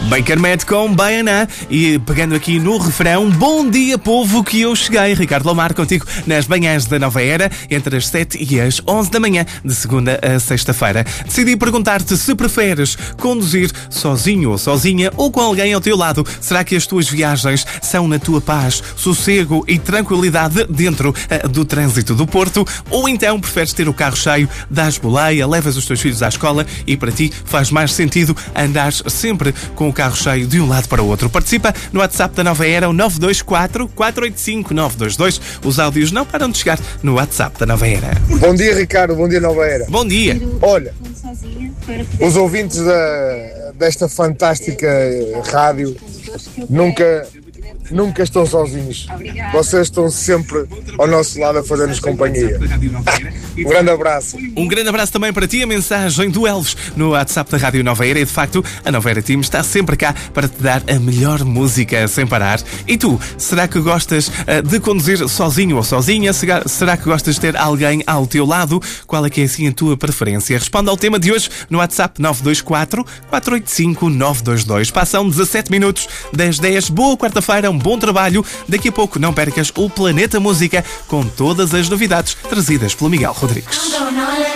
Baker Matt com Baianá e pegando aqui no refrão, bom dia povo que eu cheguei. Ricardo Lomar contigo nas manhãs da Nova Era, entre as 7 e as 11 da manhã, de segunda a sexta-feira. Decidi perguntar-te se preferes conduzir sozinho ou sozinha ou com alguém ao teu lado. Será que as tuas viagens são na tua paz, sossego e tranquilidade dentro do trânsito do Porto? Ou então preferes ter o carro cheio, dás boleia, levas os teus filhos à escola e para ti faz mais sentido andar sempre com o carro cheio de um lado para o outro? Participa no WhatsApp da Nova Era, o 924-485-922. Os áudios não param de chegar no WhatsApp da Nova Era. Bom dia, Ricardo. Bom dia, Nova Era. Bom dia. Olha, os ouvintes desta fantástica rádio nunca estão sozinhos. Vocês estão sempre ao nosso lado a fazer-nos companhia. Um grande abraço. Um grande abraço também para ti. A mensagem do Elvis no WhatsApp da Rádio Nova Era. E de facto, a Nova Era Team está sempre cá para te dar a melhor música sem parar. E tu, será que gostas de conduzir sozinho ou sozinha? Será que gostas de ter alguém ao teu lado? Qual é que é assim a tua preferência? Responda ao tema de hoje no WhatsApp 924-485-922. Passam 17 minutos das 10. Boa quarta-feira, um bom trabalho. Daqui a pouco não percas o Planeta Música com todas as novidades trazidas pelo Miguel Rodrigues.